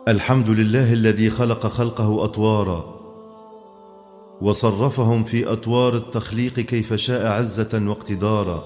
الحمد لله الذي خلق خلقه أطوارا وصرفهم في أطوار التخليق كيف شاء عزة واقتدارا،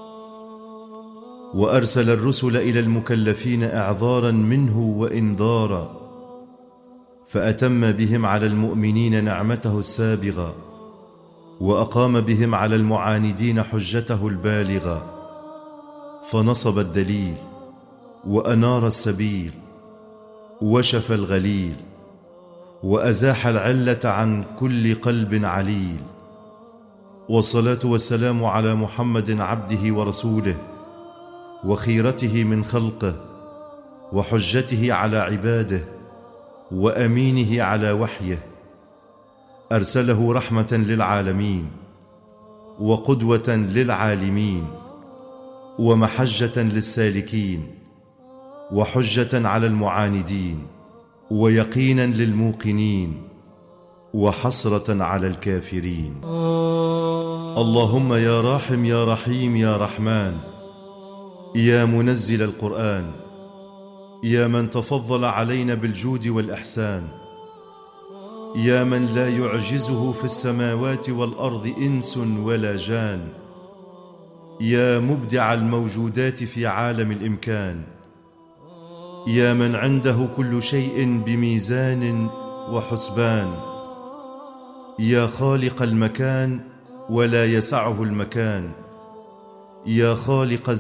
وأرسل الرسل إلى المكلفين إعذارا منه وإنذارا، فأتم بهم على المؤمنين نعمته السابغة، وأقام بهم على المعاندين حجته البالغة، فنصب الدليل وأنار السبيل وشفى الغليل، وأزاح العلة عن كل قلب عليل. والصلاة والسلام على محمد عبده ورسوله وخيرته من خلقه وحجته على عباده وأمينه على وحيه، أرسله رحمة للعالمين وقدوة للعالمين ومحجة للسالكين وحجة على المعاندين ويقينا للموقنين وحسرة على الكافرين. اللهم يا راحم يا رحيم يا رحمن، يا منزل القرآن، يا من تفضل علينا بالجود والإحسان، يا من لا يعجزه في السماوات والأرض إنس ولا جان، يا مبدع الموجودات في عالم الإمكان، يا من عنده كل شيء بميزان وحسبان، يا خالق المكان ولا يسعه المكان، يا خالق